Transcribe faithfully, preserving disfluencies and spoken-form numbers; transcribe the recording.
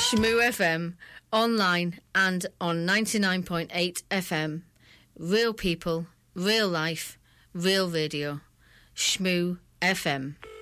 Shmoo F M, online and on ninety-nine point eight F M. Real people, real life, real radio. Shmoo F M.